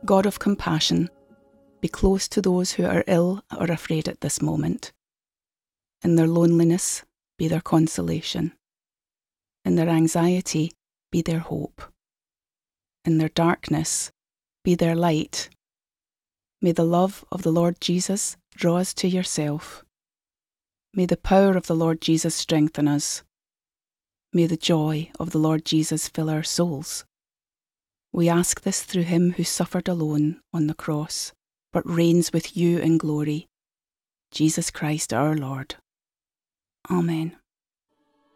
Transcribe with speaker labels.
Speaker 1: God of compassion, be close to those who are ill or afraid at this moment. In their loneliness, be their consolation. In their anxiety, be their hope. In their darkness, be their light. May the love of the Lord Jesus draw us to yourself. May the power of the Lord Jesus strengthen us. May the joy of the Lord Jesus fill our souls. We ask this through him who suffered alone on the cross, but reigns with you in glory, Jesus Christ our Lord. Amen.